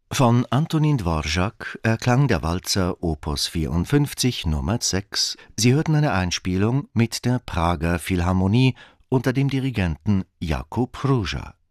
Von Antonin Dvorak erklang der Walzer Opus 54 Nummer 6. Sie hörten eine Einspielung mit der Prager Philharmonie unter dem Dirigenten Jakub Hruja.